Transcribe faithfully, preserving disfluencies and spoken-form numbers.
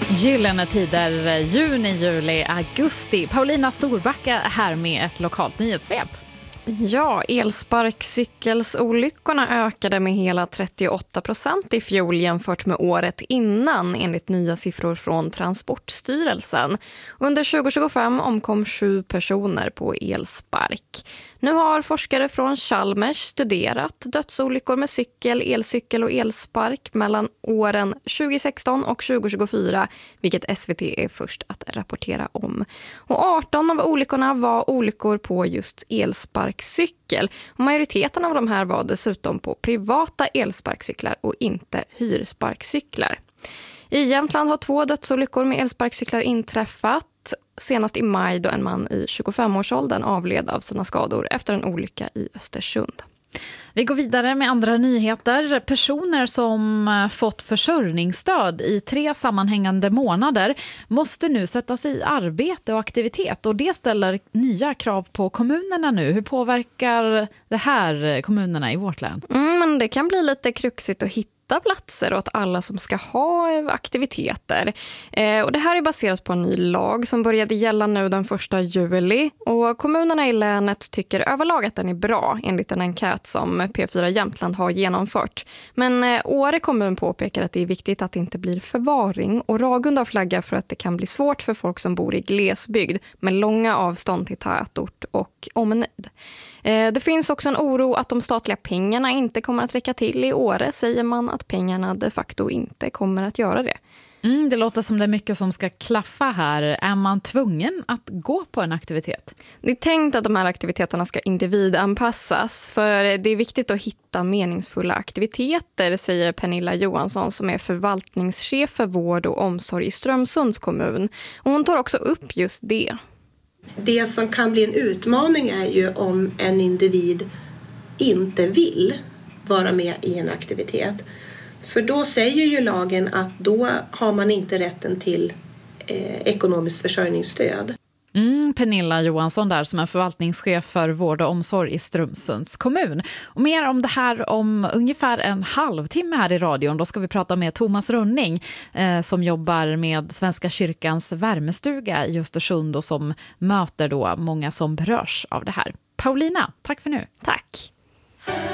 Gyllene tider, juni, juli, augusti. Paulina Storbacka här med ett lokalt nyhetssvep. Ja, elsparkcykelsolyckorna ökade med hela trettioåtta procent i fjol jämfört med året innan enligt nya siffror från Transportstyrelsen. Under tjugo tjugofem omkom sju personer på elspark. Nu har forskare från Chalmers studerat dödsolyckor med cykel, elcykel och elspark mellan åren tjugo sexton och tjugo tjugofyra, vilket S V T är först att rapportera om. Och arton av olyckorna var olyckor på just elspark. Cykel. Och majoriteten av de här var dessutom på privata elsparkcyklar och inte hyrsparkcyklar. I Jämtland har två dödsolyckor med elsparkcyklar inträffat. Senast i maj då en man i tjugofemårsåldern avled av sina skador efter en olycka i Östersund. Vi går vidare med andra nyheter. Personer som fått försörjningsstöd i tre sammanhängande månader måste nu sättas i arbete och aktivitet. Och det ställer nya krav på kommunerna nu. Hur påverkar det här kommunerna i vårt län? Mm, men det kan bli lite kruxigt att hitta platser åt alla som ska ha aktiviteter. Eh, och det här är baserat på en ny lag som började gälla nu den första juli. Och kommunerna i länet tycker överlag att den är bra enligt en enkät som P fyra Jämtland har genomfört. Men eh, Åre kommun påpekar att det är viktigt att det inte blir förvaring, och Ragunda flaggar för att det kan bli svårt för folk som bor i glesbygd med långa avstånd till tätort och omnejd. Eh, det finns också en oro att de statliga pengarna inte kommer att räcka till i Åre, säger man att pengarna de facto inte kommer att göra det. Mm, det låter som det är mycket som ska klaffa här. Är man tvungen att gå på en aktivitet? Det är tänkt att de här aktiviteterna ska individanpassas, för det är viktigt att hitta meningsfulla aktiviteter, säger Pernilla Johansson som är förvaltningschef för vård och omsorg i Strömsunds kommun. Och hon tar också upp just det. Det som kan bli en utmaning är ju om en individ inte vill vara med i en aktivitet. För då säger ju lagen att då har man inte rätten till eh, ekonomiskt försörjningsstöd. Mm, Pernilla Johansson där som är förvaltningschef för vård och omsorg i Strömsunds kommun. Och mer om det här om ungefär en halvtimme här i radion. Då ska vi prata med Thomas Rönning eh, som jobbar med Svenska kyrkans värmestuga i Östersund och som möter då många som berörs av det här. Paulina, tack för nu. Tack.